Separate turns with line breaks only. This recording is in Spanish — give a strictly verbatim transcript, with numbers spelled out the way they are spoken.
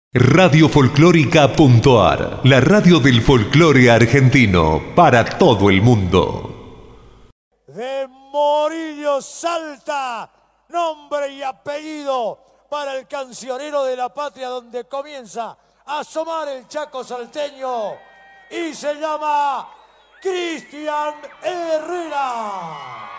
Radio Folclórica.ar, la radio del folclore argentino para todo el mundo.
De Morillo Salta, nombre y apellido para el cancionero de la patria, donde comienza a asomar el Chaco salteño, y se llama Cristian Herrera.